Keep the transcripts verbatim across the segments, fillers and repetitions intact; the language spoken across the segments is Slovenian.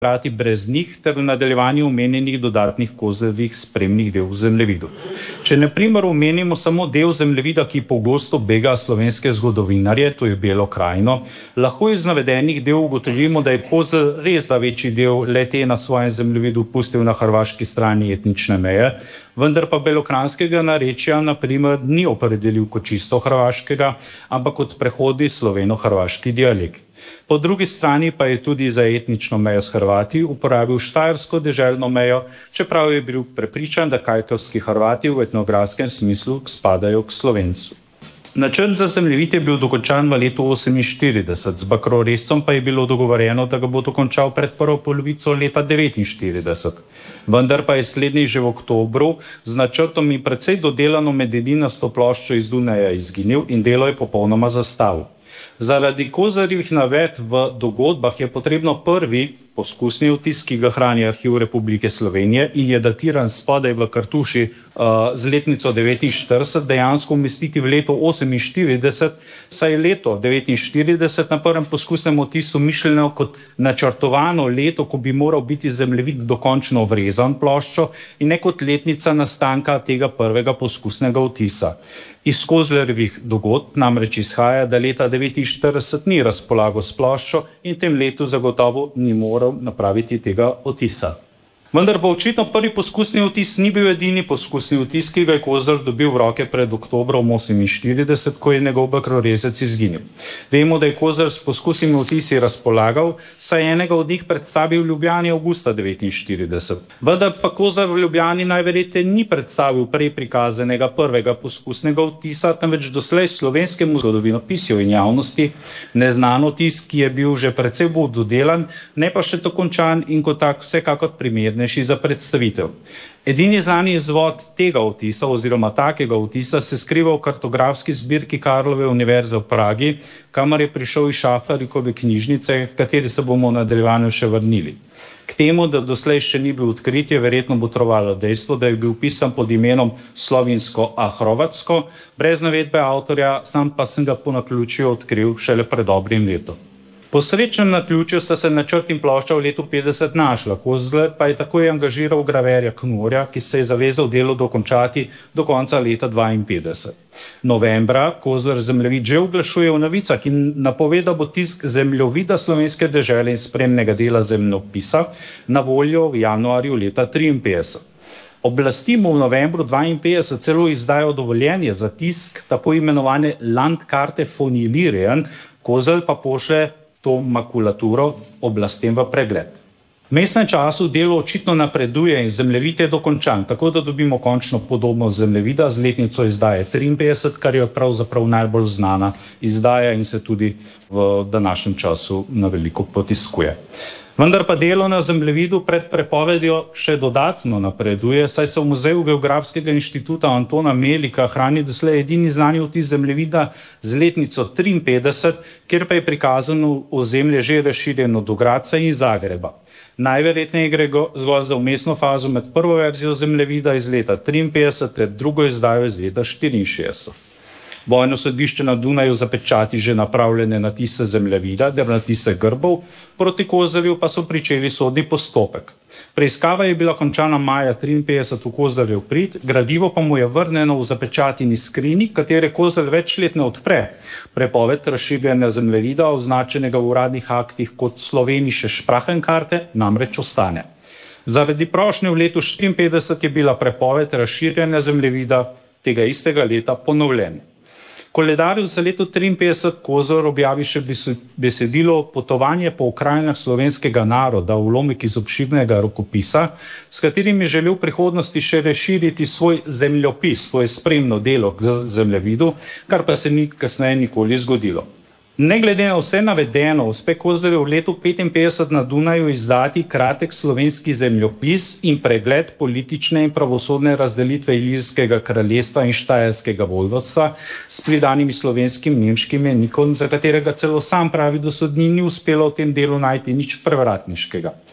hkrati brez njih ter v nadaljevanju omenjenih dodatnih Kozlerjevih spremnih del v zemljevidu. Če na primer omenimo samo del zemljevida, ki pogosto bega slovenske zgodovinarje, to je Belo krajino, lahko iz navedenih del ugotovimo, da je Kozler res za večji del le-te na svojem zemljevidu pustil na hrvaški strani etnične meje, vendar pa belokranjskega narečja na primer ni opredelil kot čisto hrvaškega, ampak kot prehodni sloveno-hrvaški dialekt. Po drugi strani pa je tudi za etnično mejo s Hrvati uporabil štajersko deželno mejo, čeprav je bil prepričan, da kajkavski Hrvati v etnografskem smislu spadajo k Slovencu. Načrt za zemljevid je bil dokončan v letu oseminštirideset, z Bakrorescom pa je bilo dogovorjeno, da ga bo dokončal pred prvo polovico leta devetinštirideset. Vendar pa je slednji že v oktobru z načrtom in precej dodelano mededinasto ploščo iz Dunaja izginil in delo je popolnoma zastavil. Zaradi Kozlerjevih navedb v dogodbah je potrebno prvi poskusni vtis, ki ga hrani Arhiv Republike Slovenije in je datiran spodaj v kartuši uh, z letnico devetinštirideset, dejansko umestiti v leto oseminštirideset, saj je leto devetinštirideset na prvem poskusnem vtisu mišljeno kot načrtovano leto, ko bi moral biti zemljevid dokončno vrezan ploščo in ne kot letnica nastanka tega prvega poskusnega vtisa. Iz Kozlerjevih dogodb namreč izhaja, da leta devetinštirideset ni razpolagal s ploščo in tem letu zagotovo ni moral napraviti tega vtisa. Vendar pa očitno prvi poskusni vtis ni bil edini poskusni vtis, ki ga je Kozler dobil v roke pred oktobrom oseminštirideset, ko je njegov Bakrorezec izginil. Vemo, da je Kozler s poskusnimi vtisi razpolagal, saj enega od njih predstavil v Ljubljani avgusta devetinštirideset. Vendar pa Kozler v Ljubljani najverjetneje ni predstavil prej prikazanega prvega poskusnega vtisa, temveč doslej slovenskemu zgodovinopisju in javnosti neznan vtis, ki je bil že precej bolj dodelan, ne pa še dokončan in kot tak vsekakor primeren za predstavitev. Edini znani izvod tega vtisa oziroma takega vtisa se skriva v kartografski zbirki Karlove univerze v Pragi, kamor je prišel iz Šaflarikove knjižnice, kateri se bomo v nadaljevanju še vrnili. K temu, da doslej še ni bil odkrit, je verjetno botrovalo dejstvo, da je bil pisan pod imenom slovinsko a hrvatsko, brez navedbe avtorja, sam pa sem ga po naključju odkril šele pred dobrim letom. Po srečnem naključju sta se načrt in plošča v letu petdeset našla, Kozler pa je takoj angažiral graverja Knorja, ki se je zavezal delo dokončati do konca leta dvainpetdeset. Novembra Kozler zemljevid že oglašuje v novicah in napove, da bo tisk zemljevida slovenske dežele in spremnega dela zemljopisa na voljo v januarju leta triinpetdeset. Oblasti mu v novembru dvainpetdeset celo izdajo dovoljenje za tisk tako imenovane Landkarte von Illyrien, Kozler pa pošlje to makulaturo oblastem v pregled. V mestnem času delo očitno napreduje in zemljevid je dokončan, tako da dobimo končno podobno zemljevida z letnico izdaje triinpetdeset, kar je pravzaprav najbolj znana izdaja in se tudi v današnjem času na veliko potiskuje. Vendar pa delo na zemljevidu pred prepovedjo še dodatno napreduje, saj se v Muzeju Geografskega inštituta Antona Melika hrani doslej edini znani vtis zemljevida z letnico triinpetdeset, kjer pa je prikazano ozemlje že razširjeno do Gradca in Zagreba. Najverjetneje gre zgolj za vmesno fazo med prvo verzijo zemljevida iz leta triinpetdeset ter drugo izdajo iz leta štiriinšestdeset. Vojno sodišče na Dunaju zapečati že napravljene natise zemljevida ter natise grbov, proti Kozlerju pa so pričeli sodni postopek. Preiskava je bila končana maja triinpetdeset v Kozlerjev prid, gradivo pa mu je vrnjeno v zapečateni skrinji, katere Kozler več let ne odpre. Prepoved razširjanja zemljevida, označenega v uradnih aktih kot slovenische Sprachenkarte, namreč ostane. Zaradi prošnje v letu štiriinpetdeset je bila prepoved razširjanja zemljevida tega istega leta ponovljena. V koledarju za leto triinpetdeset Kozler objavi še besedilo Potovanje po okrajinah slovenskega naroda, ulomek iz obširnega rokopisa, s katerim je želel v prihodnosti še razširiti svoj zemljopis, svoje spremno delo k zemljevidu, kar pa se ni kasneje nikoli zgodilo. Ne glede na vse navedeno, uspe Kozlerju v letu petinpetdeset na Dunaju izdati kratek slovenski zemljopis in pregled politične in pravosodne razdelitve Ilirskega kraljestva in Štajerskega vojvodstva s pridanimi slovenskim nemškim menikom, za katerega celo sam pravi, da sodni ni uspelo v tem delu najti nič prevratniškega.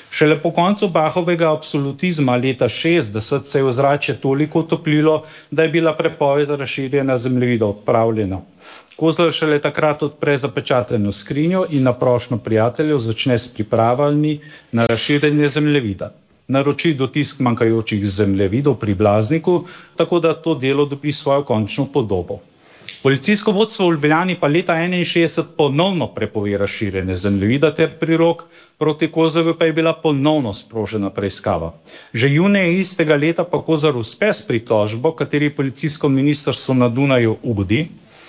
Šele po koncu Bachovega absolutizma leta šestdeset se je ozračje toliko otoplilo, da je bila prepoved razširjena zemljevida odpravljena. Kozler šele takrat odpre zapečateno skrinjo in na prošnjo prijateljev začne s pripravami na razširjenje zemljevida. Naroči dotisk manjkajočih zemljevidov pri Blazniku, tako da to delo dobi svojo končno podobo. Policijsko vodstvo v Ljubljani pa leta enainšestdeset ponovno prepove razširjene zemljevida ter prirok, proti Kozlerju pa je bila ponovno sprožena preiskava. Že junija istega leta pa Kozler uspe s pritožbo, kateri policijsko ministrstvo na Dunaju ugodi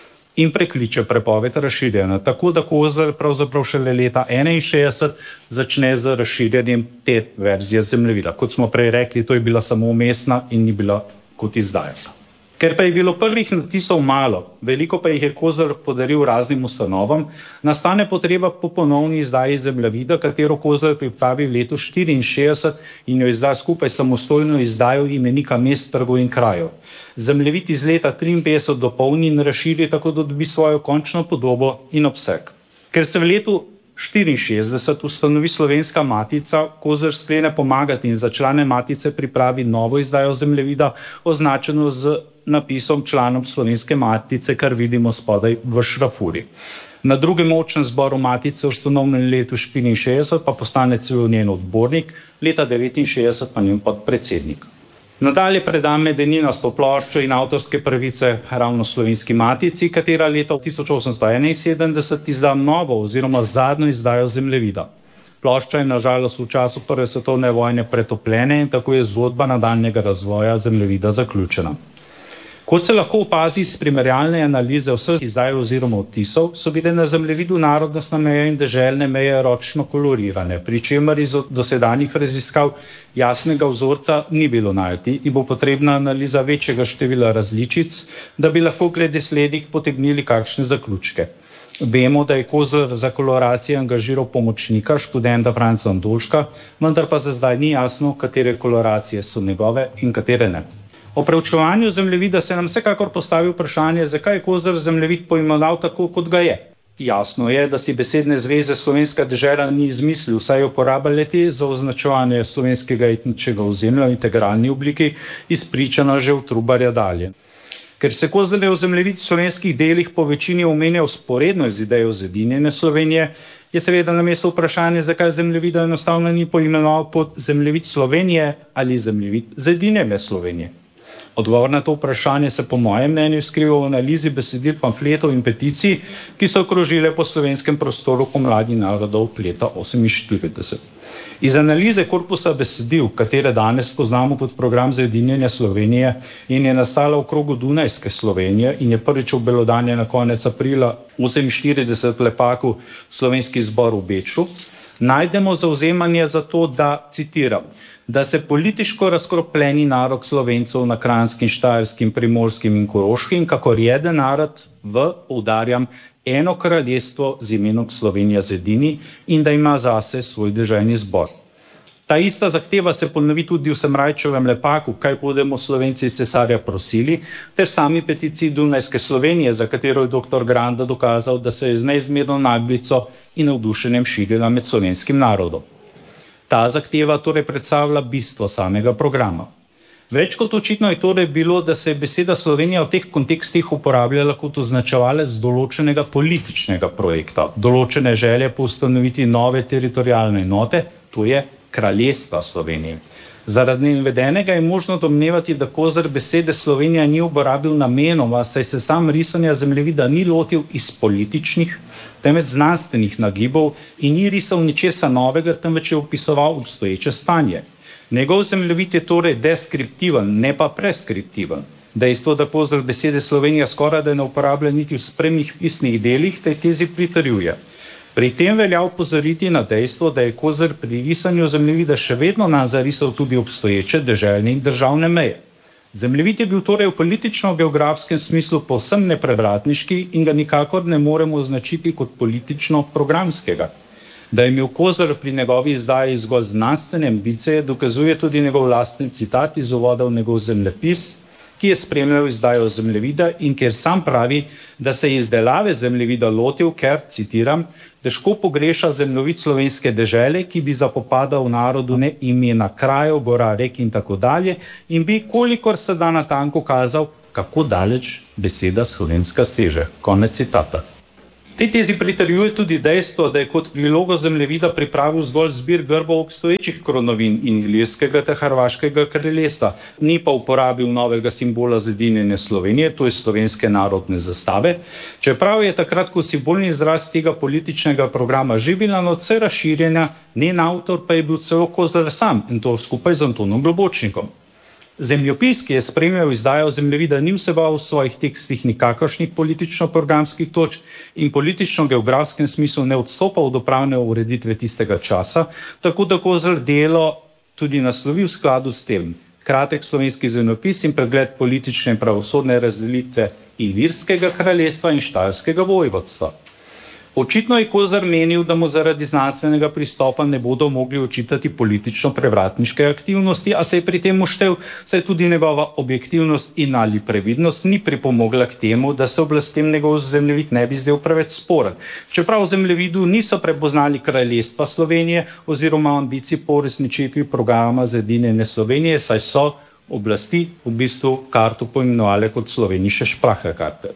in prekliče prepoved razširjena, tako da Kozler pravzaprav šele leta enainšestdeset začne z razširjanjem te verzije zemljevida. Kot smo prej rekli, to je bila samo umestna in ni bila kot izdaja. Ker pa je bilo prvih natisov malo, veliko pa jih je Kozler podaril raznim ustanovam, nastane potreba po ponovni izdaji zemljevida, katero Kozler pripravi v letu štiriinšestdeset in jo izda skupaj samostojno izdajo imenika mest, trgov in krajev. Zemljevid iz leta triinpetdeset dopolni in razširi, tako da dobi svojo končno podobo in obseg. Ker se v letu štiriinšestdeset ustanovi Slovenska matica, Kozler sklene pomagati in za člane matice pripravi novo izdajo zemljevida, označeno z napisom članom Slovenske matice, kar vidimo spodaj v šrafuri. Na drugem močnem zboru matice, ustanovljen v letu štiriinšestdeset, pa postane celo njen odbornik, leta devetinšestdeset pa njen podpredsednik. Nadalje preda medeninasto ploščo in avtorske pravice ravno Slovenski matici, katera leta tisoč osemsto enainsedemdeset izda novo oziroma zadnjo izdajo zemljevida. Plošča je nažalost v času prve svetovne vojne pretopljena in tako je zgodba nadaljnjega razvoja zemljevida zaključena. Kot se lahko opazi iz primerjalne analize vseh izdaj oziroma odtisov, so bile na zemljevidu narodnostna meja in deželne meje ročno kolorirane, pri čemer iz dosedanjih raziskav jasnega vzorca ni bilo najti in bo potrebna analiza večjega števila različic, da bi lahko glede slednjih potegnili kakšne zaključke. Vemo, da je Kozler za koloracijo angažiral pomočnika, študenta Franca Andoljška, vendar pa za zdaj ni jasno, katere koloracije so njegove in katere ne. O preučevanju zemljevida se nam vsekakor postavi vprašanje, zakaj je Kozler zemljevid poimenoval tako, kot ga je. Jasno je, da si besedne zveze slovenska dežela ni izmislil, saj je uporaba le-te za označevanje slovenskega etničnega ozemlja v integralni obliki izpričana že v Trubarja dalje. Ker se Kozlerjev zemljevid v slovenskih delih po večini omenja vzporedno z idejo zedinjene Slovenije, je seveda na mestu vprašanje, zakaj zemljevida enostavno ni poimenoval pod zemljevid Slovenije ali zemljevid zedinjene Slovenije. Odgovor na to vprašanje se po mojem mnenju skriva v analizi besedil pamfletov in peticij, ki so okrožile po slovenskem prostoru pomladi narodov leta oseminštirideset. Iz analize korpusa besedil, katere danes poznamo pod program Zedinjenja Slovenije in je nastala v krogu Dunajske Slovenije in je prvič obelodanjena konec aprila oseminštirideset v Lepaku Slovenski zbor v Beču, najdemo zavzemanje za to, da, citiram, da se politiško razkropljeni narod Slovencev na Kranjskim, Štajerskim, Primorskim in Koroškim, kakor jeden narod v, poudarjam, eno kraljestvo z imenom Slovenija zedini in da ima zase svoj deželni zbor. Ta ista zahteva se ponovi tudi v Semrajčevem Lepaku, kaj budemo Slovenci cesarja prosili, ter sami peticiji Dunajske Slovenije, za katero je doktor Granda dokazal, da se je z neizmerno naglico in navdušenjem širila med slovenskim narodom. Ta zahteva torej predstavlja bistvo samega programa. Več kot očitno je torej bilo, da se je beseda Slovenija v teh kontekstih uporabljala kot označevalec določenega političnega projekta, določene želje po ustanoviti nove teritorialne enote, to je kraljestva Slovenije. Zaradi navedenega je možno domnevati, da Kozler besede Slovenija ni uporabil namenoma, saj se sam risanja zemljevida ni lotil iz političnih, temveč znanstvenih nagibov in ni risal ničesa novega, temveč je opisoval obstoječe stanje. Njegov zemljevid je torej deskriptiven, ne pa preskriptiven. Dejstvo, da Kozler besede Slovenija skoraj da ne uporablja niti v spremnih pisnih delih, tej tezi pritrjuje. Pri tem velja opozoriti na dejstvo, da je Kozler pri risanju zemljevida še vedno nazarisal tudi obstoječe deželne in državne meje. Zemljevid je bil torej v politično-geografskem smislu povsem neprevratniški in ga nikakor ne moremo označiti kot politično-programskega. Da je imel Kozler pri njegovi izdaji zgolj znanstvene ambicije, dokazuje tudi njegov lasten citat iz uvoda v njegov zemljepis, ki je spremljal izdajo zemljevida in kjer sam pravi, da se je izdelave zemljevida lotil, ker, citiram, težko pogreša zemljevid slovenske dežele, ki bi zapopadal narodu ne imena krajev, gora, rek in tako dalje in bi, kolikor se da natanko kazal, kako daleč beseda slovenska seže. Konec citata. Tej tezi pritrjuje tudi dejstvo, da je kot prilogo zemljevida pripravil zgolj zbir grbov obstoječih kronovin in Ilirskega ter Hrvaškega kraljestva, ni pa uporabil novega simbola zedinjene Slovenije, to je slovenske narodne zastave, čeprav je takrat kot simbolni izraz tega političnega programa že bila nadvse razširjena, njen avtor pa je bil celo Kozler sam in to skupaj z Antonom Globočnikom. Zemljopis, ki je spremljal izdajo zemljevida, ni vseboval v svojih tekstih nikakršnih politično-programskih točk in politično-geografskem smislu ne odstopal od pravne ureditve tistega časa, tako da Kozler delo tudi naslovi v skladu s tem. Kratek slovenski zemljopis in pregled politične in pravosodne razdelitve Ilirskega kraljestva in Štajerskega vojvodstva. Očitno je Kozler menil, da mu zaradi znanstvenega pristopa ne bodo mogli očitati politično-prevratniške aktivnosti, a se je pri tem uštel, saj tudi njegova objektivnost in ali previdnost ni pripomogla k temu, da se oblastem njegov zemljevid ne bi zdel preveč sporen. Čeprav v zemljevidu niso prepoznali kraljestva Slovenije oziroma ambicij po uresničitvi programa zedinjene Slovenije, saj so oblasti v bistvu karto poimenovali kot Sloveniše Sprachekarte.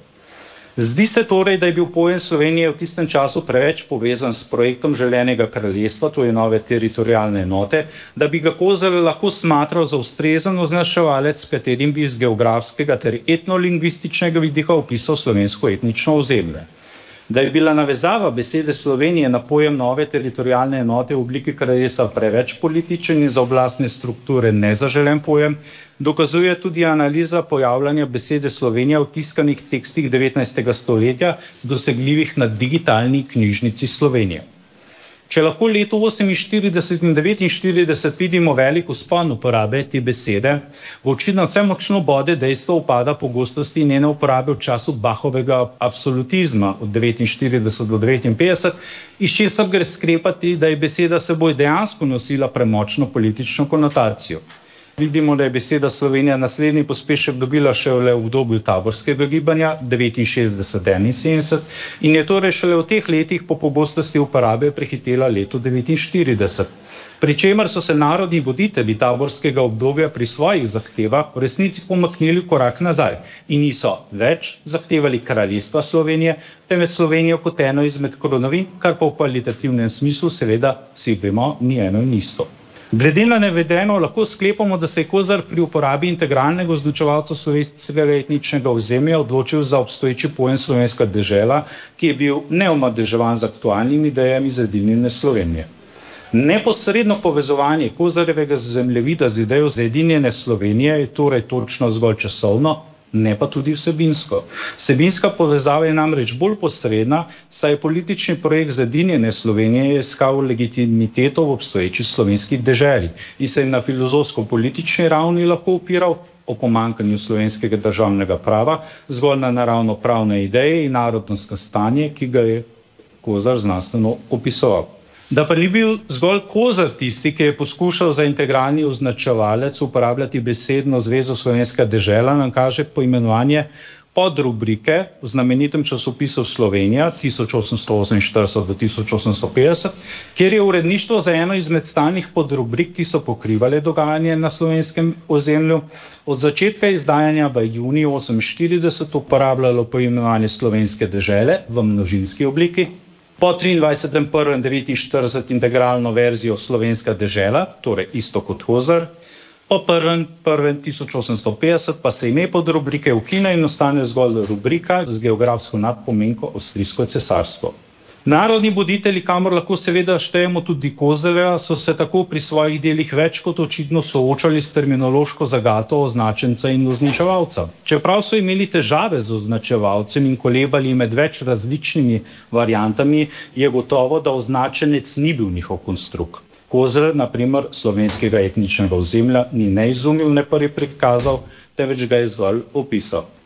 Zdi se torej, da je bil pojem Slovenije v tistem času preveč povezan s projektom želenega kraljestva, to je nove teritorialne enote, da bi ga Kozler lahko smatral za ustrezen označevalec, s katerim bi iz geografskega ter etnolingvističnega vidika opisal slovensko etnično ozemlje. Da je bila navezava besede Slovenije na pojem nove teritorialne enote v obliki kraljestva preveč političen in za oblastne strukture nezaželen pojem, dokazuje tudi analiza pojavljanja besede Slovenija v tiskanih tekstih devetnajstega stoletja, dosegljivih na digitalni knjižnici Slovenije. Če lahko leto oseminštirideset in devetinštirideset vidimo velik vzpon uporabe te besede, v oči nadvse močno bode dejstvo upada pogostosti njene uporabe v času Bachovega absolutizma od devetinštirideset do devetinpetdeset, iz česar gre sklepati, da je beseda seboj dejansko nosila premočno politično konotacijo. Vidimo, da je beseda Slovenija naslednji pospešek dobila še v obdobju taborskega gibanja devetinšestdeset do enainsedemdeset in je torej šele v teh letih po pogostosti uporabe prehitela leto devetinštirideset. Pri čemer so se narodni voditelji taborskega obdobja pri svojih zahtevah v resnici pomaknili korak nazaj in niso več zahtevali kraljestva Slovenije, temveč Slovenijo kot eno izmed kronovin, kar pa v kvalitativnem smislu seveda vsi vemo ni eno in isto. Glede na navedeno lahko sklepamo, da se je Kozler pri uporabi integralnega označevalca slovenskega etničnega ozemlja odločil za obstoječi pojem slovenska dežela, ki je bil neomadeževan z aktualnimi idejami zedinjene Slovenije. Neposredno povezovanje Kozlerjevega zemljevida z idejo zedinjene Slovenije je torej točno zgolj časovno, ne pa tudi vsebinsko. Vsebinska povezava je namreč bolj posredna, saj je politični projekt zedinjene Slovenije iskal legitimiteto v obstoječi slovenski deželi in se je na filozofsko-politični ravni lahko opiral o pomanjkanju slovenskega državnega prava zgolj na naravno pravne ideje in narodnostno stanje, ki ga je Kozler znanstveno opisoval. Da pa ni bil zgolj Kozler tisti, ki je poskušal za integralni označevalec uporabljati besedno zvezo slovenska dežela, nam kaže poimenovanje podrubrike v znamenitem časopisu Slovenija tisoč osemsto oseminštirideset do tisoč osemsto petdeset, kjer je uredništvo za eno izmed stalnih podrubrik, ki so pokrivale dogajanje na slovenskem ozemlju, od začetka izdajanja v juniju oseminštirideset uporabljalo poimenovanje slovenske dežele v množinski obliki, po triindvajsetem prvem devetinštirideset integralno verzijo slovenska dežela, torej isto kot Kozler, po prvem prvem tisoč osemsto petdeset pa se ime podrubrike ukine in ostane zgolj rubrika z geografsko nadpomenko Avstrijsko cesarstvo. Narodni voditelji, kamor lahko seveda štejemo tudi Kozlerja, so se tako pri svojih delih več kot očitno soočali s terminološko zagato označenca in označevalca. Čeprav so imeli težave z označevalcem in kolebali med več različnimi variantami, je gotovo, da označenec ni bil njihov konstrukt. Kozler, na primer, slovenskega etničnega ozemlja ni ne izumil, ne pa je prikazal, temveč ga je zgolj opisal.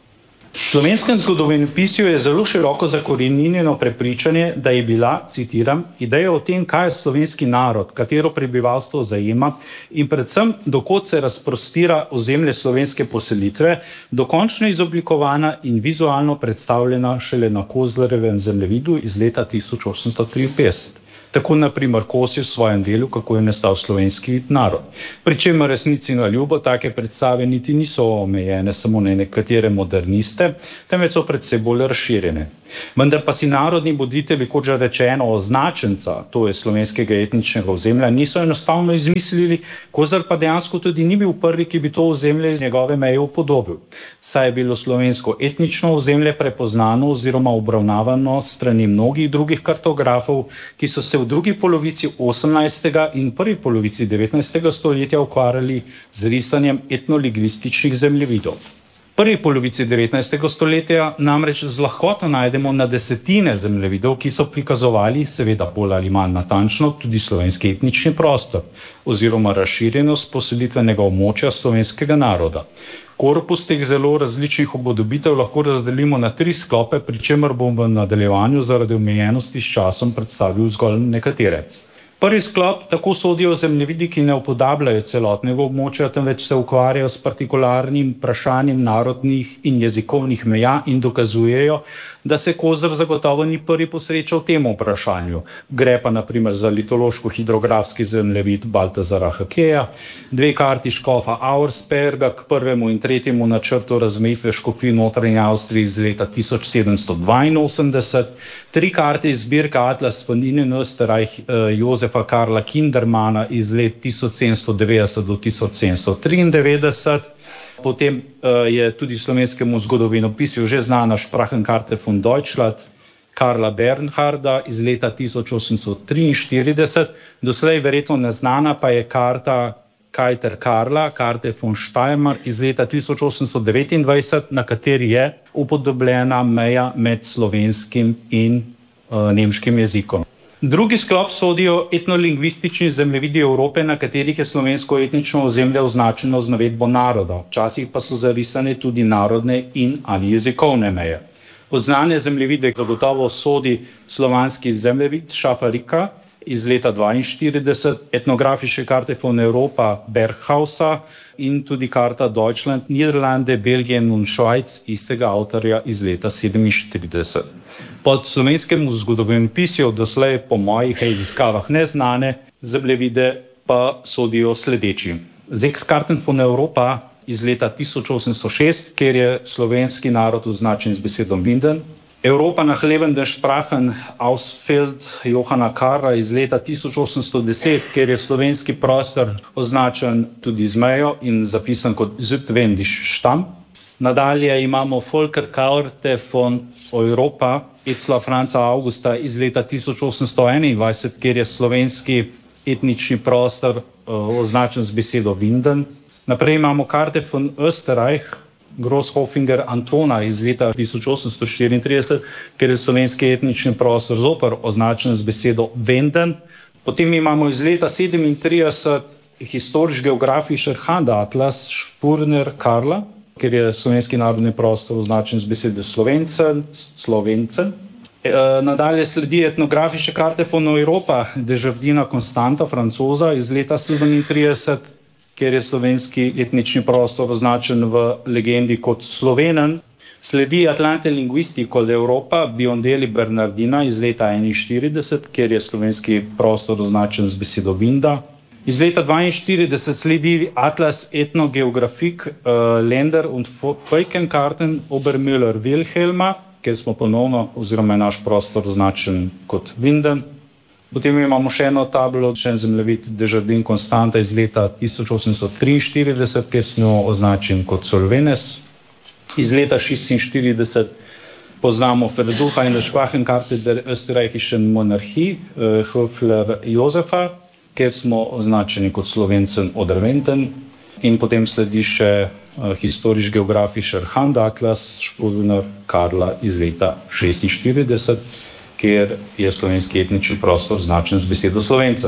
V slovenskem zgodovinopisju je zelo široko zakoreninjeno prepričanje, da je bila, citiram, ideja o tem, kaj je slovenski narod, katero prebivalstvo zajema in predvsem, dokot se razprostira ozemlje slovenske poselitve, dokončno izoblikovana in vizualno predstavljena šele na Kozlerjevem zemljevidu iz leta tisoč osemsto triinpetdeset. Tako na primer Kos je v svojem delu, kako je nastal slovenski narod. Pričemer resnici na ljubo, take predstave niti niso omejene samo na nekatere moderniste, temveč so predvsej bolj razširjene. Vendar pa si narodni buditelji, kot že rečeno, označenca, to je slovenskega etničnega ozemlja, niso enostavno izmislili, Kozar pa dejansko tudi ni bil prvi, ki bi to ozemlje iz njegove meje upodobil. Saj je bilo slovensko etnično ozemlje prepoznano oziroma obravnavano strani mnogih drugih kartografov, ki so se v drugi polovici osemnajstega in prvi polovici devetnajstega stoletja ukvarjali z risanjem etnolingvističnih zemljevidov. V prvi polovici devetnajstega stoletja namreč z lahkoto najdemo na desetine zemljevidov, ki so prikazovali, seveda bolj ali manj natančno, tudi slovenski etnični prostor oziroma razširjenost poselitvenega območja slovenskega naroda. Korpus teh zelo različnih upodobitev lahko razdelimo na tri sklope, pri čemer bom v nadaljevanju zaradi omejenosti s časom predstavil zgolj nekatere. Prvi sklop tako sodijo zemljevidi, ki ne upodabljajo celotnega območja, temveč se ukvarjajo s partikularnim vprašanjem narodnih in jezikovnih meja in dokazujejo, da se Kozar zagotovo ni prvi posrečal temu vprašanju. Gre pa na primer za litološko-hidrografski zemljevid Baltazara Hakeja, dve karti škofa Auersperga k prvemu in tretjemu načrtu razmejitve škofij Notranje Avstrije iz leta tisoč sedemsto dvainosemdeset, tri karte iz zbirke Atlas von Innen Österreich Josefa Karla Kindermana iz let tisoč sedemsto devetdeset do tisoč sedemsto triindevetdeset. Potem uh, je tudi slovenskemu zgodovinopisju že znana Sprachenkarte von Deutschland Karla Bernharda iz leta tisoč osemsto triinštirideset, doslej verjetno neznana pa je karta Kajter Karla, Karte von Steiermark iz leta tisoč osemsto devetindvajset, na kateri je upodobljena meja med slovenskim in uh, nemškim jezikom. Drugi sklop sodijo etnolingvistični zemljevidi Evrope, na katerih je slovensko etnično ozemlje označeno z navedbo naroda. Včasih pa so zarisane tudi narodne in ali jezikovne meje. Od znane zemljevide zagotovo sodi slovanski zemljevid Šafarika iz leta dvainštirideset, etnografische Karte von Europa Berghausa in tudi karta Deutschland, Niederlande, Belgien in Švajc istega avtorja iz leta sedeminštirideset. Pod slovenskemu zgodovinopisju doslej po mojih raziskavah neznane zemljevide pa sodijo sledeči. Sechs Karten von Europa iz leta tisoč osemsto šest, kjer je slovenski narod označen z besedo Minden. Europa nach lebenden Sprachen Ausfeld Johana Karla iz leta tisoč osemsto deset, kjer je slovenski prostor označen tudi z mejo in zapisan kot Südwendisch Stamm. Nadalje imamo Volker Karte von Europa Ecla Franca Augusta iz leta tisoč osemsto enaindvajset, kjer je slovenski etnični prostor uh, označen z besedo Winden. Naprej imamo Karte von Österreich Großhofinger Antona iz leta tisoč osemsto štiriintrideset, kjer je slovenski etnični prostor zoper označen z besedo Wenden. Potem imamo iz leta sedemintrideset Historisch-geografischer Handatlas Spurner Karla, kjer je slovenski narodni prostor označen z besedo Slovencen, Slovencen. E, nadalje sledi etnografische Karte von Europa Desjardina Constanta, Francoza iz leta sedemintrideset, kjer je slovenski etnični prostor označen v legendi kot Slovenen. Sledi Atlante Linguistico d'Europa Biondelli Bernardina iz leta enainštirideset, kjer je slovenski prostor označen z besedo Vinda. Iz leta dvainštirideset sledi Atlas Ethnogeografik uh, Länder und Völkerkarten Obermüller Wilhelma, kjer smo ponovno, oziroma je naš prostor označen kot Winden. Potem imamo še eno tablo, še en zemljevid Desjardins Constanta iz leta tisoč osemsto triinštirideset, kjer smo označen kot Solvenes. Iz leta šestinštirideset poznamo Versuche in Sprachenkarte der österreichischen Monarchie uh, Höfler Josefa, kjer smo označeni kot Slovencen oder Wenden. In potem sledi še uh, Historisch-geografischer Handatlas Spurner Karla iz leta šestinštirideset, kjer je slovenski etnični prostor označen z besedo Slovencen.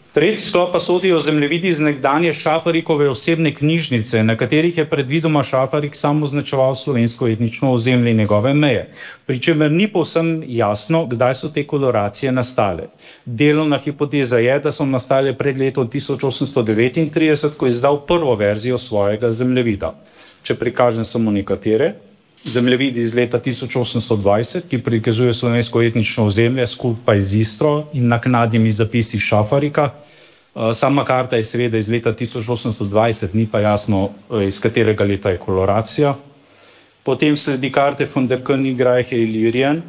Tretji sklop pa sodijo zemljevidi iz nekdanje Šafarikove osebne knjižnice, na katerih je predvidoma Šafarik sam označeval slovensko etnično ozemlje in njegove meje, pri čemer ni povsem jasno, kdaj so te koloracije nastale. Delovna hipoteza je, da so nastale pred letom tisoč osemsto devetintrideset, ko je izdal prvo verzijo svojega zemljevida. Če prikažem samo nekatere, zemljevidi iz leta tisoč osemsto dvajset, ki prikazuje slovensko etnično ozemlje skupaj z Istro in naknadnimi zapisi Šafarika. Sama karta je seveda iz leta tisoč osemsto dvajset, ni pa jasno, iz katerega leta je koloracija. Potem sledi karte von der Königreiche Illyrien,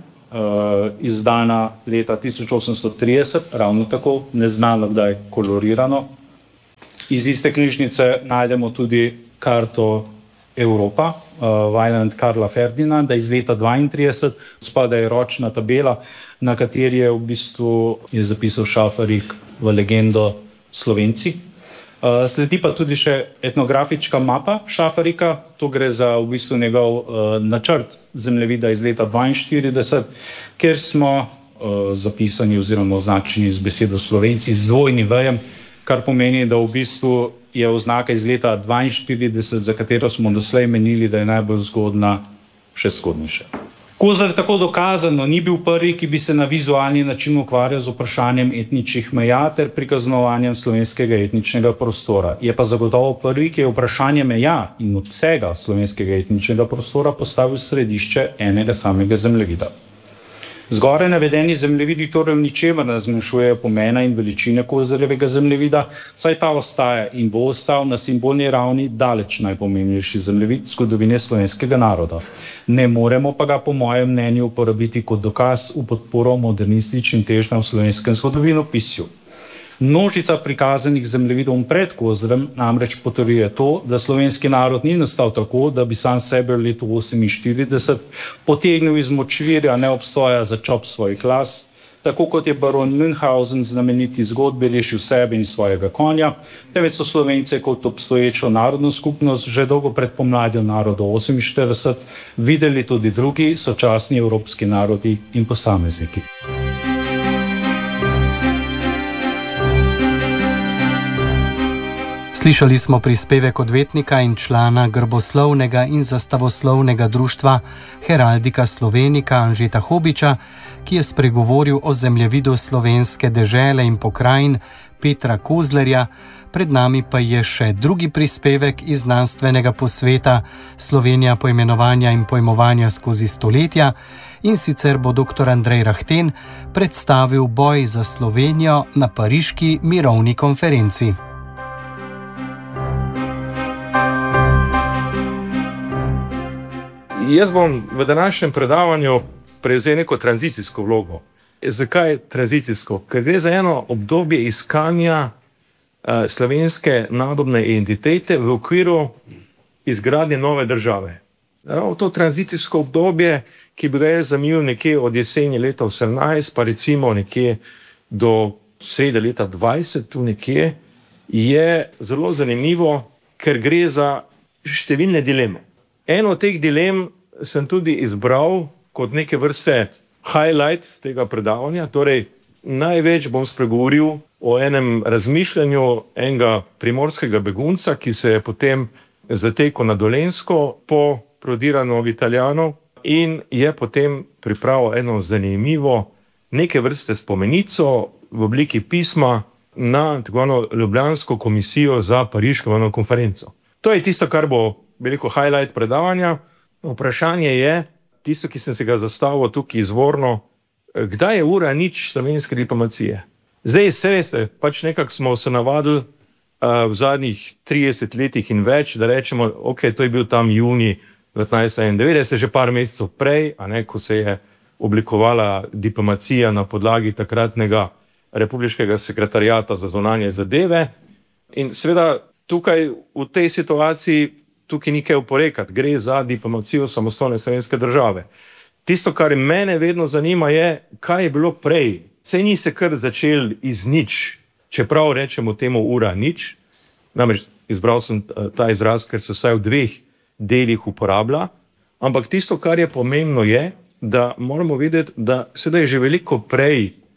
izdana leta tisoč osemsto trideset, ravno tako, neznano kdaj kolorirano. Iz iste knjižnice najdemo tudi karto Evropa, Vajland Karla Ferdinanda iz leta dvaintrideset, spada je ročna tabela, na kateri je v bistvu je zapisal Šafarik v legendo Slovenci. Sledi pa tudi še etnografička mapa Šafarika, to gre za v bistvu njegov načrt zemljevida iz leta dvainštirideset, kjer smo zapisani oziroma označeni z besedo Slovenci z dvojnim vejem, kar pomeni, da v bistvu je oznaka iz leta dvainštirideset, za katero smo doslej menili, da je najbolj zgodna, še zgodnejša. Kozar tako dokazano ni bil prvi, ki bi se na vizualni način ukvarjal z vprašanjem etničnih meja ter prikaznovanjem slovenskega etničnega prostora. Je pa zagotovo prvi, ki je vprašanje meja in obsega slovenskega etničnega prostora postavil v središče enega samega zemljevida. Zgoraj navedeni zemljevidi torej v ničemer ne zmanjšujejo pomena in veličine Kozarjevega zemljevida, saj ta ostaja in bo ostal na simbolni ravni daleč najpomembnejši zemljevid zgodovine slovenskega naroda. Ne moremo pa ga po mojem mnenju uporabiti kot dokaz v podporo modernističnim težnjam v slovenskem zgodovinopisju. Množica prikazanih zemljevidov pred Kozarjem namreč potrjuje to, da slovenski narod ni nastal tako, da bi sam sebe v letu oseminštirideset potegnil iz močvirja neobstoja za čop svojih las, tako kot je baron Münchhausen znameniti zgodbi rešil sebe in svojega konja, temveč so Slovence kot obstoječo narodno skupnost že dolgo pred pomladjo narodov oseminštirideset videli tudi drugi sočasni evropski narodi in posamezniki. Slišali smo prispevek odvetnika in člana grboslovnega in zastavoslovnega društva Heraldika Slovenika Anžeta Hobiča, ki je spregovoril o zemljevidu slovenske dežele in pokrajin Petra Kozlerja. Pred nami pa je še drugi prispevek iz znanstvenega posveta Slovenija poimenovanja in pojmovanja skozi stoletja, in sicer bo doktor Andrej Rahten predstavil boj za Slovenijo na pariški mirovni konferenci. Jaz bom v današnjem predavanju prevzel neko tranzicijsko vlogo. Zakaj tranzicijsko? Ker gre za eno obdobje iskanja uh, slovenske narodne identitete v okviru izgradnje nove države. Ravno to tranzicijsko obdobje, ki bi ga jaz zamil nekje od jeseni leta osemnajst, pa recimo nekje do srede leta dvajset, tu nekje, je zelo zanimivo, ker gre za številne dileme. Eno od teh dilem sem tudi izbral kot neke vrste highlight tega predavanja, torej največ bom spregovoril o enem razmišljanju enega primorskega begunca, ki se je potem zatekel na Dolenjsko po prodiranju Italijanov in je potem pripravil eno zanimivo neke vrste spomenico v obliki pisma na tako eno Ljubljansko komisijo za pariško mirovno konferenco. To je tisto, kar bo veliko highlight predavanja. Vprašanje je, tisto, ki sem se ga zastavil tukaj izvorno, kdaj je ura nič slovenske diplomacije? Zdaj se veste, pač nekako smo se navadili uh, v zadnjih trideset letih in več, da rečemo, ok, to je bil tam junij devetnajststo enaindevetdeset, že par mesecev prej, a ne, ko se je oblikovala diplomacija na podlagi takratnega republiškega sekretarijata za zunanje zadeve. In seveda tukaj v tej situaciji tukaj ni kaj oporekati, gre za diplomacijo samostojne slovenske države. Tisto, kar mene vedno zanima, je, kaj je bilo prej. Saj ni se kar začel iz nič, čeprav rečemo temu ura nič. Namreč izbral sem ta izraz, ker se vsaj v dveh delih uporablja. Ampak tisto, kar je pomembno, je, da moramo vedeti, da sedaj je že veliko prej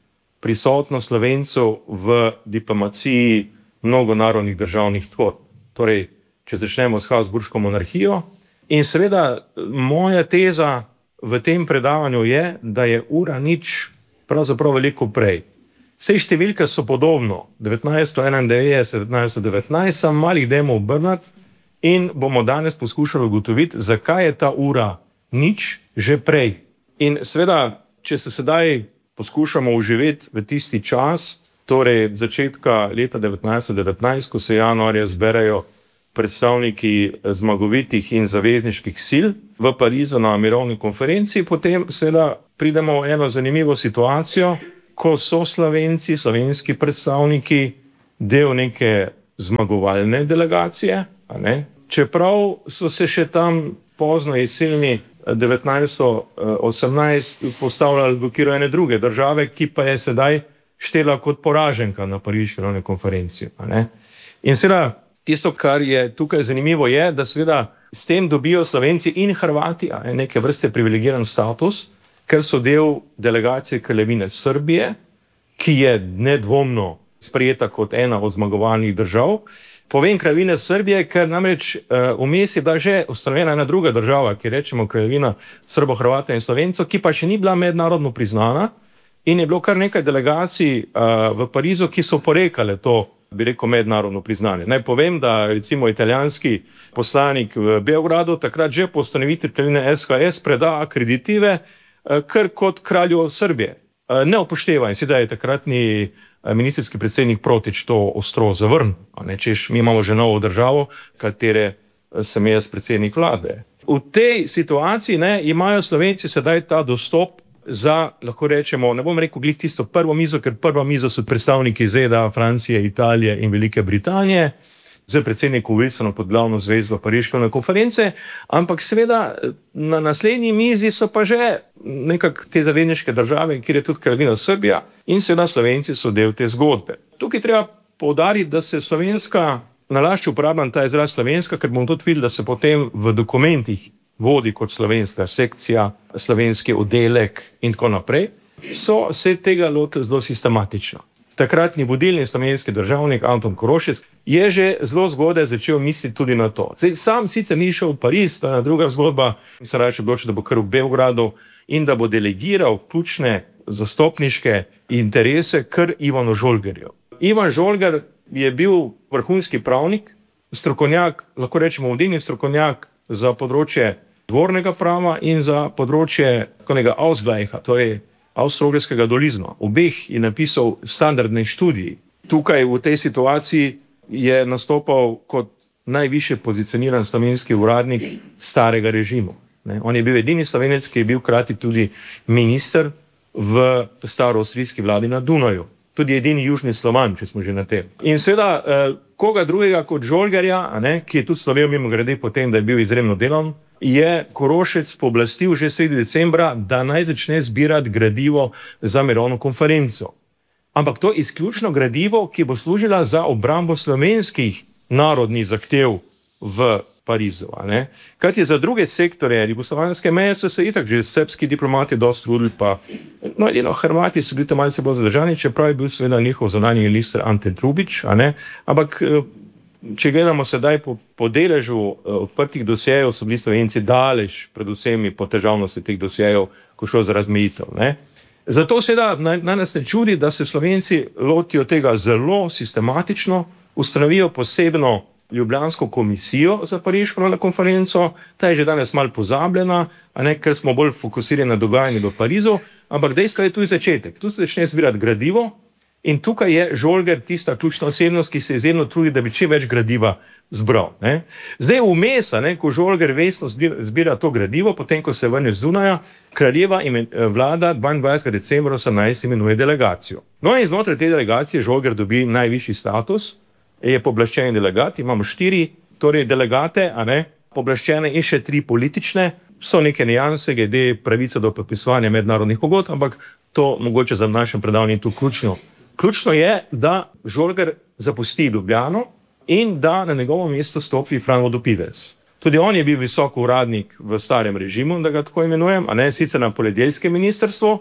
prisotnost Slovencev v diplomaciji mnogonarodnih državnih tvorb. Torej, če začnemo s Habsburško monarhijo. In seveda moja teza v tem predavanju je, da je ura nič pravzaprav veliko prej. Vse številke so podobno, devetnajststo enaindevetdeset, devetnajststo devetnajst, samo malih dajmo obrniti in bomo danes poskušali ugotoviti, zakaj je ta ura nič že prej. In seveda, če se sedaj poskušamo uživeti v tisti čas, torej začetka leta devetnajststo devetnajst, ko se januarja zberejo predstavniki zmagovitih in zavezniških sil v Parizu na mirovni konferenci, potem seveda pridemo v eno zanimivo situacijo, ko so Slovenci, slovenski predstavniki del neke zmagovalne delegacije, a ne? Čeprav so se še tam pozno jeseni devetnajststo osemnajst vzpostavljali v okviru ene druge države, ki pa je sedaj štela kot poraženka na pariški mirovni konferenci. A ne? In seveda tisto, kar je tukaj zanimivo, je, da seveda s tem dobijo Slovenci in Hrvati a ne, neke vrste privilegiran status, ker so del delegacije Kraljevine Srbije, ki je nedvomno sprejeta kot ena od zmagovalnih držav. Povem Kraljevine Srbije, ker namreč vmes je bila že ustanovljena ena druga država, ki rečemo Kraljevina Srbo-Hrvata in Slovencev, ki pa še ni bila mednarodno priznana in je bilo kar nekaj delegacij v Parizu, ki so porekale to, bi rekel, mednarodno priznanje. Naj povem, da recimo italijanski poslanik v Beogradu takrat že po ustanovitvi Kraljevine S H S preda akreditive kar kot kralju Srbije. Ne upošteva in sedaj je takratni ministrski predsednik Protić to ostro zavrnil. Češ, mi imamo že novo državo, katere sem jaz predsednik vlade. V tej situaciji ne, imajo Slovenci sedaj ta dostop za, lahko rečemo, ne bom rekel glih tisto prvo mizo, ker prva mizo so predstavniki Z D A, Francije, Italije in Velike Britanije, z predsednikom Wilsonom pod glavno zvezdo pariške konference, ampak seveda na naslednji mizi so pa že nekak te zavezniške države, kjer je tudi Kraljevina Srbija in seveda Slovenci so del te zgodbe. Tukaj treba poudariti, da se slovenska, nalašče uporabljam ta izraz slovenska, ker bomo tudi videli, da se potem v dokumentih vodi kot slovenska sekcija, slovenski oddelek in tako naprej, so se tega lotili zelo sistematično. Takratni vodilni slovenski državnik Anton Korošec je že zelo zgodaj začel misliti tudi na to. Zdaj, sam sicer ni šel v Pariz, to je druga zgodba, mislim raje odločil, da bo kar v Beogradu in da bo delegiral ključne zastopniške interese kar Ivanu Žolgerju. Ivan Žolger je bil vrhunski pravnik, strokovnjak, lahko rečemo vodilni strokovnjak za področje dvornega prava in za področje konega Ausgleicha, torej avstro-ogrskega dualizma. Obeh je napisal standardne študije. Tukaj v tej situaciji je nastopal kot najviše pozicioniran slovenski uradnik starega režimu. Ne? On je bil edini Slovenec, ki je bil krati tudi minister v staro-avstrijski vladi na Dunaju. Tudi edini južni Slovan, če smo že na tem. In seveda, eh, koga drugega kot Žolgerja, a ne, ki je tudi slovel mimogrede potem, da je bil izredno delan, je Korošec pooblastil že sredi decembra, da naj začne zbirati gradivo za mirovno konferenco. Ampak to je izključno gradivo, ki bo služila za obrambo slovenskih narodnih zahtev v Parizu. Kajti za druge sektore jugoslovanske meje so se itak že srbski diplomati dosti trudili, pa no, eno, Hrvati so bili to malce bolj zadržani, čeprav je bil seveda njihov zunanji minister Ante Trubič, a ne? Ampak če gledamo sedaj po, po deležu uh, odprtih dosjejev, so bili Slovenci daleč, predvsem po težavnosti teh dosjejev, ko šlo za razmejitev. Ne? Zato seveda naj, naj nas ne čudi, da se Slovenci lotijo tega zelo sistematično, ustanovijo posebno Ljubljansko komisijo za pariško konferenco, ta je že danes malo pozabljena, a ne, ker smo bolj fokusirani na dogajanje v Parizu, ampak dejstvo je tudi začetek. Tu se začne zbirati gradivo. In tukaj je Žolger tista ključna osebnost, ki se izjemno trudi, da bi čim več gradiva zbral. Ne. Zdaj vmes, ko Žolger vestno zbira, zbira to gradivo, potem ko se vrne z Dunaja, kraljeva imen, vlada dvaindvajsetega decembra osemnajst imenuje delegacijo. No in znotraj te delegacije Žolger dobi najvišji status, je pooblaščeni delegat, imamo štiri torej delegate, a ne, pooblaščene in še tri politične, so neke nijanse glede pravice do podpisovanja mednarodnih pogodb, ampak to mogoče za našem predavanju tu ključno. Ključno je, da Žolger zapusti Ljubljano in da na njegovo mesto stopi Fran Vodopivec. Tudi on je bil visok uradnik v starem režimu, da ga tako imenujem, a ne sicer na poljedeljskem ministrstvu,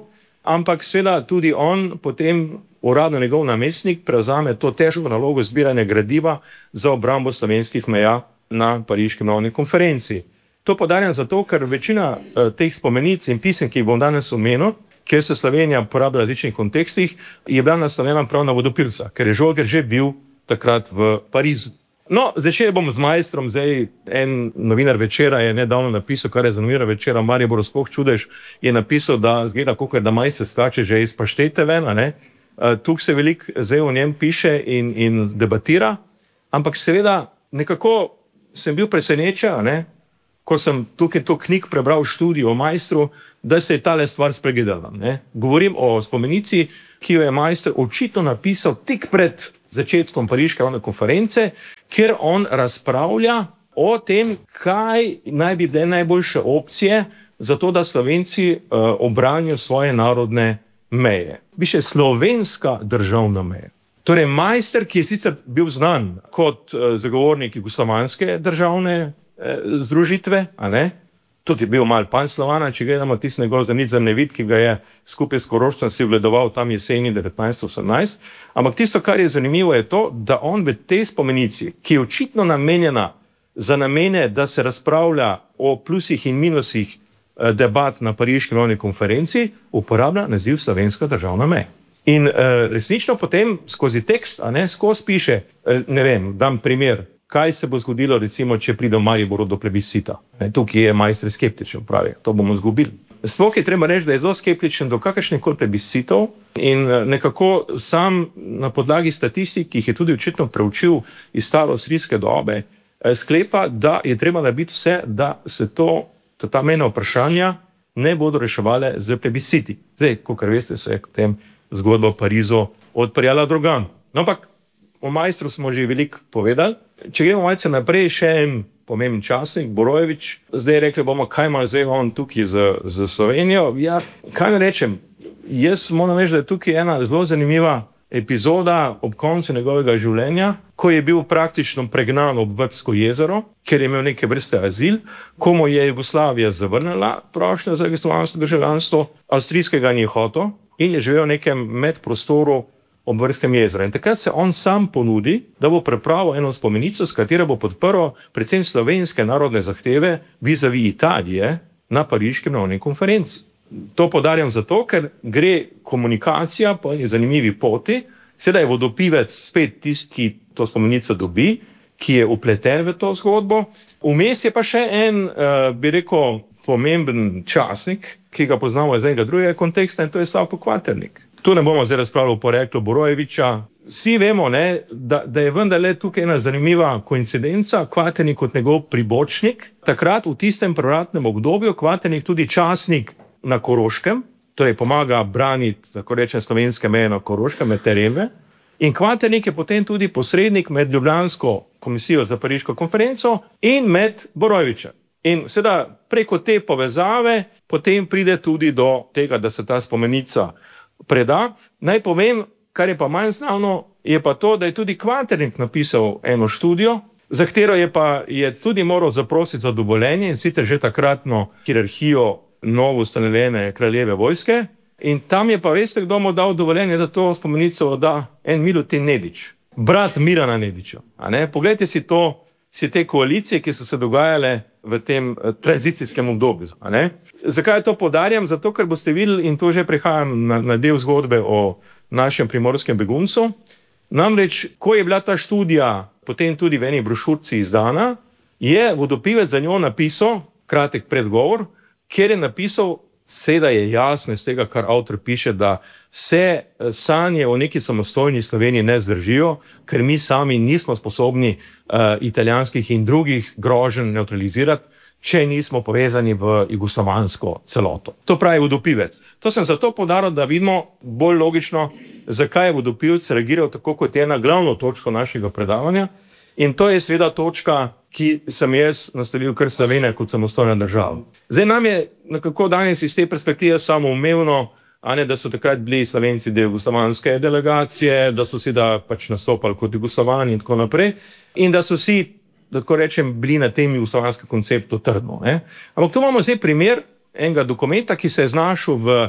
ampak seveda tudi on, potem uradno njegov namestnik, prevzame to težko nalogo zbiranja gradiva za obrambo slovenskih meja na Pariški mirovni konferenci. To poudarjam zato, ker večina eh, teh spomenic in pisem, ki jih bom danes omenil, kjer se Slovenija uporablja v različnih kontekstih, je bila naslovljena prav na vodopilca, ker je Žolger že bil takrat v Parizu. No, začel bom z Maestrom. Zdaj, en novinar Večera je nedavno napisal, kar je za novinar Večera, Mariboru sploh čudež, je napisal, da zgleda, kako je, da Majster skače že iz paštete ven, a ne. Uh, tukaj se veliko zdaj o njem piše in, in debatira, ampak seveda nekako sem bil presenečen, a ne, ko sem tukaj to knjig prebral v študiju o Maestru, da se je tale stvar spregledala, ne. Govorim o spomenici, ki jo je Majster očitno napisal tik pred začetkom Pariške mirovne konference, kjer on razpravlja o tem, kaj naj bi bile najboljše opcije za to, da Slovenci uh, obranijo svoje narodne meje. Piše slovenska državna meja. Torej Majster, ki je sicer bil znan kot uh, zagovornik jugoslovanske državne uh, združitve, a ne? Tudi je bil mal panslovana, če gledamo tisti njegov zanit zemljevid, ki ga je skupaj s Korošcem si ogledoval tam jeseni devetnajststo osemnajst. Ampak tisto, kar je zanimivo, je to, da on v tej spomenici, ki je očitno namenjena za namene, da se razpravlja o plusih in minusih eh, debat na Pariški mirovni konferenci, uporablja naziv slovenska državna meja. In eh, resnično potem skozi tekst, a ne, skozi piše, eh, ne vem, dam primer, kaj se bo zgodilo, recimo, če pride v Mariboru do plebiscita. Tukaj je Majster skeptičen, pravi, to bomo zgubili. Sploh je treba reči, da je zelo skeptičen do kakršnih koli plebiscitov in nekako sam na podlagi statistik, ki jih je tudi očitno preučil iz staroavstrijske dobe, sklepa, da je treba narediti vse, da se to, ta mejna vprašanja ne bodo reševale z plebisciti. Zdaj, kakor veste, se je potem zgodba o Parizu odprijala drugam. No, ampak o Majstru smo že veliko povedali. Če gremo malce naprej, še en pomemben časnik, Borojevič, zdaj rekli bomo, kaj ima zdaj on tukaj za, za Slovenijo. Ja, kaj ne rečem, jaz moram reči, da je tukaj ena zelo zanimiva epizoda ob koncu njegovega življenja, ko je bil praktično pregnan ob Vrbsko jezero, ker je imel neke vrste azil, ko mu je Jugoslavija zavrnila prošnjo za jugoslovansko državljanstvo, avstrijskega ni hotel in je živel v nekem medprostoru ob Vrbskem jezeru. In takrat se on sam ponudi, da bo pripravil eno spomenico, s katero bo podprl predvsem slovenske narodne zahteve vis-a-vis Italije na Pariški mirovni konferenci. To poudarjam zato, ker gre komunikacija po eni zanimivi poti, sedaj je vodopivec spet tisti, ki to spomenico dobi, ki je upleten v to zgodbo. Vmes je pa še en, uh, bi rekel, pomemben časnik, ki ga poznamo iz enega drugega konteksta, in to je Slavko Kvaternik. Tu ne bomo zdaj razpravljali o poreklu Borojeviča. Vsi vemo, ne, da, da je vendarle tukaj ena zanimiva koincidenca, Kvaternik kot njegov pribočnik. Takrat v tistem prevratnem obdobju Kvaternik tudi časnik na Koroškem, torej pomaga braniti, tako rečem, slovenske meje na Koroškem, med Tereme. In Kvaternik je potem tudi posrednik med Ljubljansko komisijo za Pariško konferenco in med Borojevičem. In seveda preko te povezave potem pride tudi do tega, da se ta spomenica preda. Naj povem, kar je pa manj znano, je pa to, da je tudi Kvaternik napisal eno študijo, za katero je pa je tudi moral zaprositi za dovoljenje, in sicer že takratno hierarhijo novo ustanovljene kraljeve vojske. In tam je pa, veste, kdo mu dal dovoljenje, da to spomenico da en Milutin Nedić, brat Mirana Nedića. A ne? Poglejte si to, si te koalicije, ki so se dogajale v tem uh, tranzicijskem obdobju. A ne? Zakaj to poudarjam? Zato, ker boste videli, in to že prihajam na, na del zgodbe o našem primorskem beguncu. Namreč, ko je bila ta študija potem tudi v eni brošurci izdana, je vodopivec za njo napisal kratek predgovor, kjer je napisal, seveda je jasno iz tega, kar avtor piše, da se sanje o neki samostojni Sloveniji ne zdržijo, ker mi sami nismo sposobni uh, italijanskih in drugih groženj neutralizirati, če nismo povezani v jugoslovansko celoto. To pravi vodopivec. To sem zato poudaril, da vidimo bolj logično, zakaj je vodopivec reagiral tako, kot je ena glavno točko našega predavanja. In to je seveda točka, ki sem jaz nastavil kar Slovenija kot samostojna država. Zdaj nam je nekako danes iz te perspektive samoumevno, a ne, da so takrat bili Slovenci del jugoslovanske delegacije, da so si da pač nastopali kot Jugoslovani in tako naprej, in da so si, da tako rečem, bili na tem jugoslovanskem konceptu trdno. Ne? Ampak tu imamo zdaj primer enega dokumenta, ki se je znašel v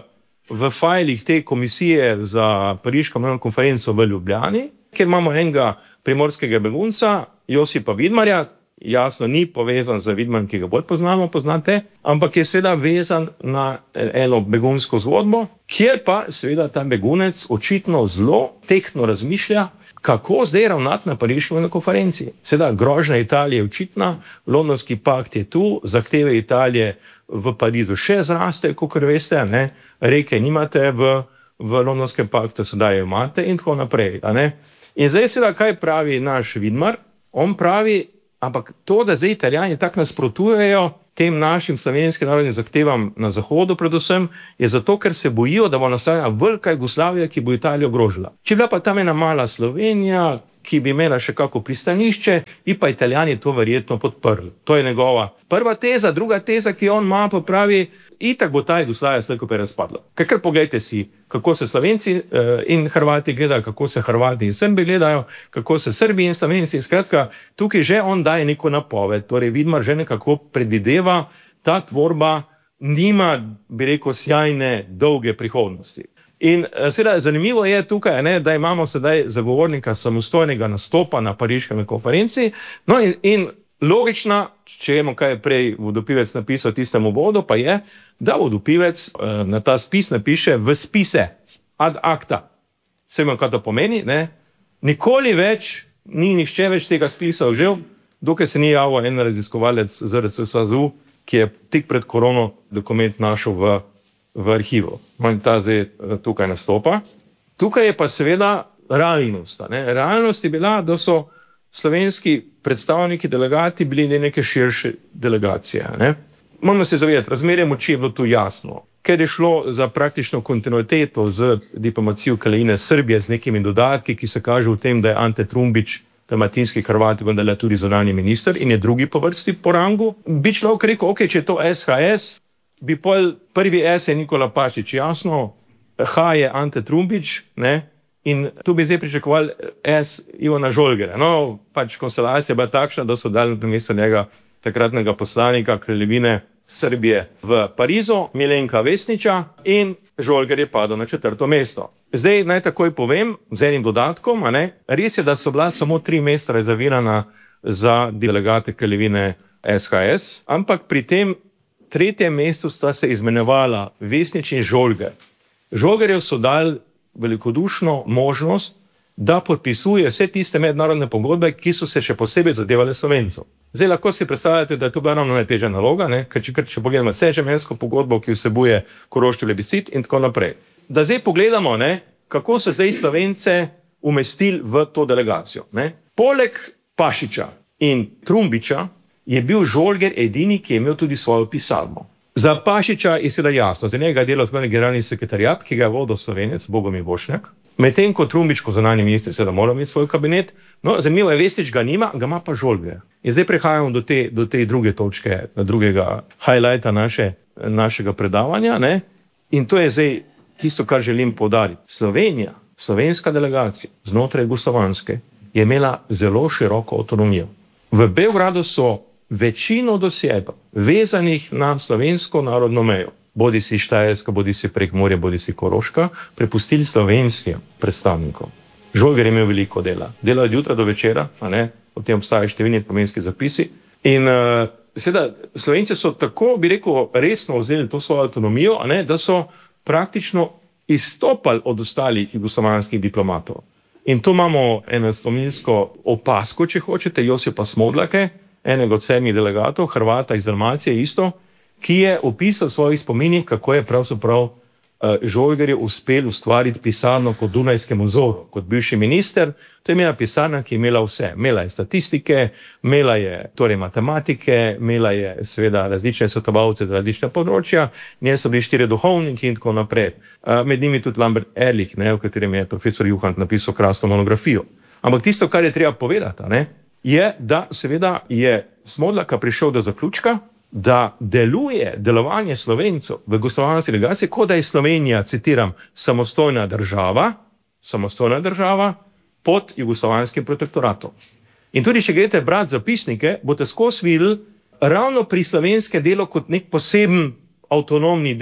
v fajlih te komisije za Pariško mirovno konferenco v Ljubljani, kjer imamo enega primorskega begunca, Josipa Vidmarja, jasno ni povezan z Vidmarjem, ki ga bolj poznamo, poznate, ampak je seveda vezan na eno begunsko zgodbo, kjer pa seveda ta begunec očitno zelo tehtno razmišlja, kako zdaj ravnati na Pariški mirovni konferenci. Seveda grožnja Italije je očitna, Londonski pakt je tu, zahteve Italije v Parizu še zraste, kakor veste, ne? Reke nimate v, v Londonskem paktu, sedaj jo imate in tako naprej. A ne? In zdaj seveda, kaj pravi naš Vidmar? On pravi, ampak to, da zdaj Italijani tako nasprotujejo tem našim slovenskim narodnim zahtevam na Zahodu predvsem, je zato, ker se bojijo, da bo nastala velika Jugoslavija, ki bo Italijo ogrožila. Če bila pa tam ena mala Slovenija, ki bi imela še kako pristanišče, bi pa Italijani to verjetno podprli. To je njegova prva teza. Druga teza, ki on ima, pa pravi, itak bo ta Jugoslavija slej ko prej razpadla. Ker poglejte si, kako se Slovenci uh, in Hrvati gledajo, kako se Hrvati in Srbi gledajo, kako se Srbi in Slovenci. Skratka, tukaj že on daje neko napoved, torej Vidmar že nekako predvideva, ta tvorba nima, bi rekel, sjajne, dolge prihodnosti. In seveda zanimivo je tukaj, ne, da imamo sedaj zagovornika samostojnega nastopa na Pariški konferenci, no in, in logična, če vemo, kaj je prej Vodopivec napisal tistemu vodu, pa je, da Vodopivec eh, na ta spis napiše v spise, ad acta. Vse vemo, kaj to pomeni, ne? Nikoli več, ni nihče več tega spisa vzel, dokaj se ni javil en raziskovalec Z R C S A Z U, ki je tik pred korono dokument našel v v arhivu. In ta zdaj tukaj nastopa. Tukaj je pa seveda realnost. Ne? Realnost je bila, da so slovenski predstavniki, delegati bili neke širše delegacije. Ne? Moramo se zavedati, razmerje moči je bilo tu jasno. Ker je šlo za praktično kontinuiteto z diplomacijo Kraljevine Srbije z nekimi dodatki, ki se kaže v tem, da je Ante Trumbič, dalmatinski Hrvat, vendar je tudi zunanji minister in je drugi po vrsti po rangu. Bi človek rekel, ok, če je to S H S, bi pol, prvi S je Nikola Pašič, jasno, H je Ante Trumbič, ne, in tu bi zdaj pričakovali S Ivana Žolgerja. No, pač konstelacija je bila takšna, da so dali na mesto njega takratnega poslanika Kraljevine Srbije v Parizu, Milenka Vesniča, in Žolger je padel na četrto mesto. Zdaj naj takoj povem, z enim dodatkom, a ne, res je, da so bila samo tri mesta rezervirana za delegate Kraljevine S H S, ampak pri tem tretjem mestu sta se izmenjevala Vesnič in Žolger. Žolgerjev so dali velikodušno možnost, da podpisuje vse tiste mednarodne pogodbe, ki so se še posebej zadevale Slovencov. Zdaj lahko si predstavljate, da je to bila ravno najtežja naloga, ne? Ker če, če pogledamo vse žemensko pogodbo, ki vsebuje koroški plebiscit in tako naprej. Da zdaj pogledamo, ne, kako so zdaj Slovence umestili v to delegacijo. Ne? Poleg Pašiča in Trumbiča je bil Žolger edini, ki je imel tudi svojo pisarno. Za Pašiča je seveda jasno, za njega je delal tudi generalni sekretariat, ki ga je vodil Slovenec, Bogomir Bošnjak, medtem ko Trumbič, ko zunanji minister, seveda mora imeti svoj kabinet. No, zanimivo je, Vesnič ga nima, ga ima pa Žolger. In zdaj prehajamo do te, do te druge točke, drugega highlighta naše, našega predavanja, ne? In to je zdaj tisto, kar želim poudariti. Slovenija, slovenska delegacija znotraj jugoslovanske je imela zelo široko avtonomijo. V Beogradu so večino dosjejev vezanih na slovensko narodno mejo, bodi si Štajerska, bodi si Prekmurje, bodi si Koroška, prepustili slovenskim predstavnikom. Žolger je imel veliko dela. Dela od jutra do večera, a ne? O tem obstajajo številni pomenski zapisi. In uh, seveda, Slovenci so tako, bi rekel, resno vzeli to svojo avtonomijo, a ne? Da so praktično izstopali od ostalih jugoslovanskih diplomatov. In tu imamo eno slovensko opasko, če hočete, Josipa Smodlake, enega od sedmih delegatov, Hrvata iz Dalmacije isto, ki je opisal v svojih spominih, kako je pravzaprav uh, Žolgerju uspel ustvariti pisarno po dunajskem vzoru. Kot bivši minister, to je imela pisarna, ki je imela vse. Imela je statistike, imela je torej matematike, imela je seveda različne svetovalce za različna področja, nje so bili štiri duhovniki in tako naprej. Uh, med njimi tudi Lambert Ehrlich, ne, v katerem je profesor Juhant napisal krasno monografijo. Ampak tisto, kar je treba povedati, ne, je, da seveda je Smodlaka prišel do zaključka, da deluje delovanje Slovencev v jugoslovanski delegaciji, kot da je Slovenija, citiram, samostojna država, samostojna država pod jugoslovanskim protektoratom. In tudi, če greste brati zapisnike, boste skozi videli ravno pri slovenskem delu kot nek poseben avtonomni del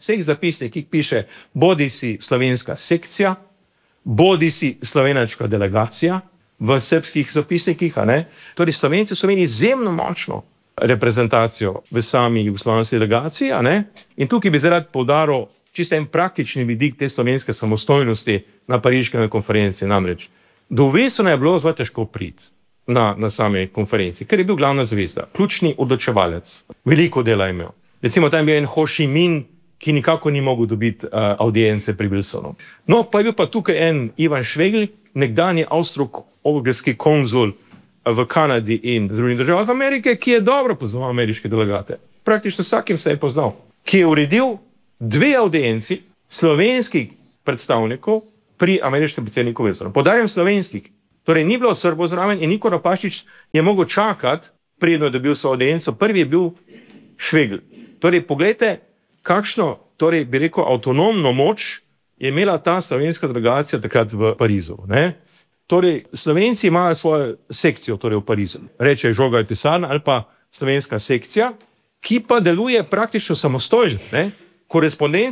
vseh zapisnikih piše bodi si slovenska sekcija, bodi si slovenačka delegacija v srbskih zapisnikih, a ne. Torej, Slovenci so imeli izjemno močno reprezentacijo v sami jugoslovanski delegaciji, a ne. In tukaj bi zdaj rad poudaril čisto en praktični vidik te slovenske samostojnosti na pariškem konferenci. Namreč, do Wilsona je bilo zelo težko priti na, na sami konferenci, ker je bil glavna zvezda, ključni odločevalec, veliko dela je imel. Recimo, tam je bil en Ho Chi Minh, ki nikako ni mogel dobiti uh, audience pri Wilsonu. No, pa je bil pa tukaj en Ivan Švegl, nekdanji avstro-ogrski konzul v Kanadi in Združenih državah Amerike, ki je dobro poznal ameriške delegate. Praktično vsakim se je poznal. Ki je uredil dve audienci slovenskih predstavnikov pri ameriškem predsedniku Wilsonu. Podarjam slovenskih. Torej, ni bilo Srbov zraven in Nikola Pašić je mogel čakati, predno je dobil svojo audienco. Prvi je bil Švegl. Torej, poglejte, kakšno, torej, bi rekel, avtonomno moč je imela ta slovenska delegacija takrat v Parizu. Ne? Torej, Slovenci imajo svojo sekcijo torej v Parizu. Reče Žogaj pisarna ali pa slovenska sekcija, ki pa deluje praktično samostojno. Korespondenca